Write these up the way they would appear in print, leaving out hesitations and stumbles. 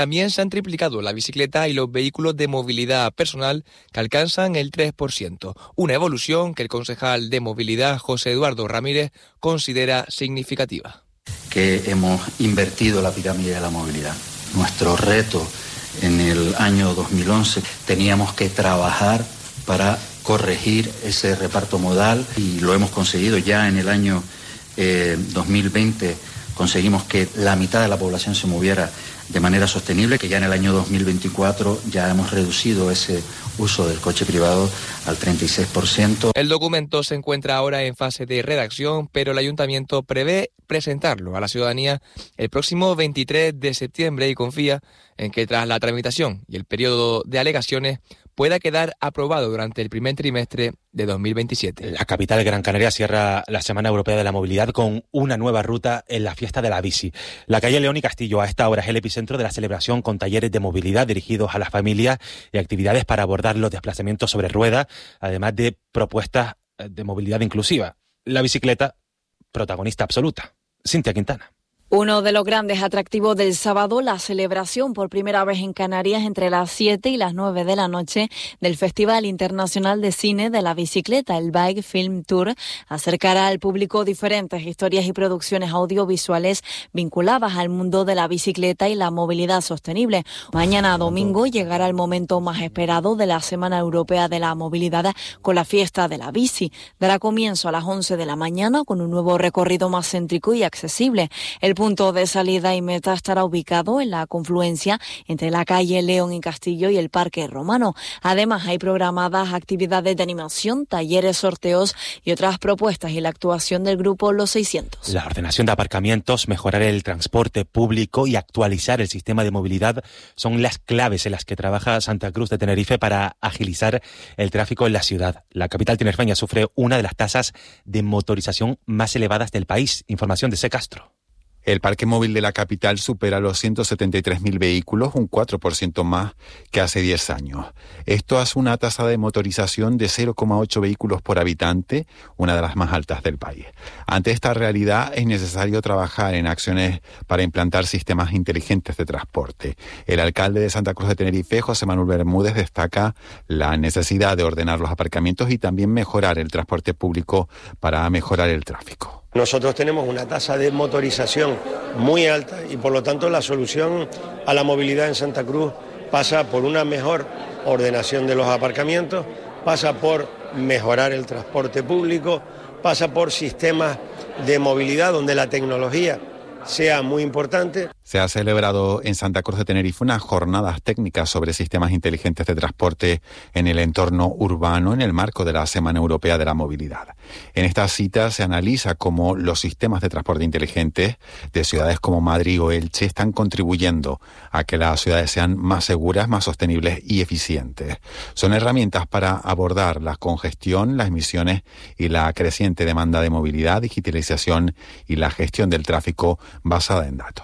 También se han triplicado la bicicleta y los vehículos de movilidad personal, que alcanzan el 3%. Una evolución que el concejal de movilidad, José Eduardo Ramírez, considera significativa. Que hemos invertido la pirámide de la movilidad. Nuestro reto en el año 2011, teníamos que trabajar para corregir ese reparto modal y lo hemos conseguido. Ya en el año 2020 conseguimos que la mitad de la población se moviera de manera sostenible, que ya en el año 2024 ya hemos reducido ese uso del coche privado al 36%. El documento se encuentra ahora en fase de redacción, pero el ayuntamiento prevé presentarlo a la ciudadanía el próximo 23 de septiembre y confía en que tras la tramitación y el periodo de alegaciones pueda quedar aprobado durante el primer trimestre de 2027. La capital Gran Canaria cierra la Semana Europea de la Movilidad con una nueva ruta en la fiesta de la bici. La calle León y Castillo a esta hora es el epicentro de la celebración, con talleres de movilidad dirigidos a las familias y actividades para abordar los desplazamientos sobre ruedas, además de propuestas de movilidad inclusiva. La bicicleta, protagonista absoluta. Cintia Quintana. Uno de los grandes atractivos del sábado, la celebración por primera vez en Canarias entre las 7 y las 9 de la noche del Festival Internacional de Cine de la Bicicleta, el Bike Film Tour, acercará al público diferentes historias y producciones audiovisuales vinculadas al mundo de la bicicleta y la movilidad sostenible. Mañana domingo llegará el momento más esperado de la Semana Europea de la Movilidad con la fiesta de la bici. Dará comienzo a las 11 de la mañana con un nuevo recorrido más céntrico y accesible. El punto de salida y meta estará ubicado en la confluencia entre la calle León y Castillo y el Parque Romano. Además, hay programadas actividades de animación, talleres, sorteos y otras propuestas y la actuación del grupo Los 600. La ordenación de aparcamientos, mejorar el transporte público y actualizar el sistema de movilidad son las claves en las que trabaja Santa Cruz de Tenerife para agilizar el tráfico en la ciudad. La capital tinerfeña sufre una de las tasas de motorización más elevadas del país. Información de C. Castro. El parque móvil de la capital supera los 173.000 vehículos, un 4% más que hace 10 años. Esto hace una tasa de motorización de 0,8 vehículos por habitante, una de las más altas del país. Ante esta realidad es necesario trabajar en acciones para implantar sistemas inteligentes de transporte. El alcalde de Santa Cruz de Tenerife, José Manuel Bermúdez, destaca la necesidad de ordenar los aparcamientos y también mejorar el transporte público para mejorar el tráfico. Nosotros tenemos una tasa de motorización muy alta y por lo tanto la solución a la movilidad en Santa Cruz pasa por una mejor ordenación de los aparcamientos, pasa por mejorar el transporte público, pasa por sistemas de movilidad donde la tecnología sea muy importante. Se ha celebrado en Santa Cruz de Tenerife unas jornadas técnicas sobre sistemas inteligentes de transporte en el entorno urbano en el marco de la Semana Europea de la Movilidad. En esta cita se analiza cómo los sistemas de transporte inteligentes de ciudades como Madrid o Elche están contribuyendo a que las ciudades sean más seguras, más sostenibles y eficientes. Son herramientas para abordar la congestión, las emisiones y la creciente demanda de movilidad, digitalización y la gestión del tráfico basada en datos.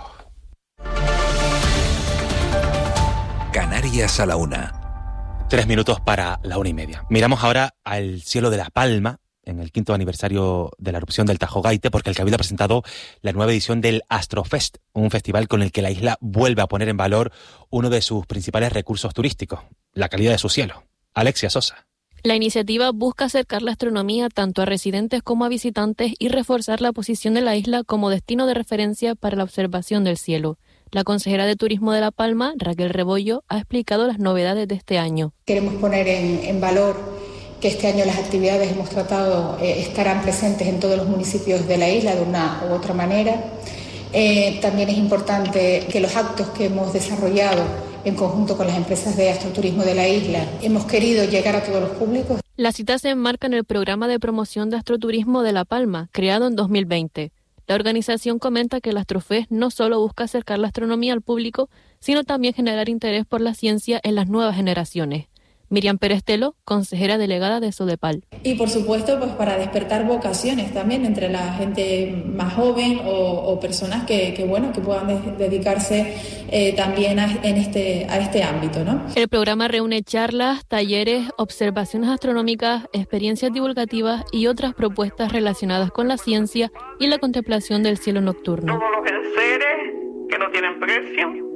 Canarias a la 1. 3 minutos para la 1:30. Miramos ahora al cielo de La Palma, en el 5º aniversario de la erupción del Tajo Gaite, porque el Cabildo ha presentado la nueva edición del Astrofest, un festival con el que la isla vuelve a poner en valor uno de sus principales recursos turísticos, la calidad de su cielo. Alexia Sosa. La iniciativa busca acercar la astronomía tanto a residentes como a visitantes y reforzar la posición de la isla como destino de referencia para la observación del cielo. La consejera de Turismo de La Palma, Raquel Rebollo, ha explicado las novedades de este año. Queremos poner en valor que este año las actividades hemos tratado estarán presentes en todos los municipios de la isla de una u otra manera. También es importante que los actos que hemos desarrollado en conjunto con las empresas de astroturismo de la isla, hemos querido llegar a todos los públicos. La cita se enmarca en el programa de promoción de astroturismo de La Palma, creado en 2020. La organización comenta que el Astrofest no solo busca acercar la astronomía al público, sino también generar interés por la ciencia en las nuevas generaciones. Miriam Pérez Telo, consejera delegada de Sodepal. Y por supuesto, pues para despertar vocaciones también entre la gente más joven o personas que puedan dedicarse también a este ámbito, ¿no? El programa reúne charlas, talleres, observaciones astronómicas, experiencias divulgativas y otras propuestas relacionadas con la ciencia y la contemplación del cielo nocturno. Todos los enseres que no tienen precio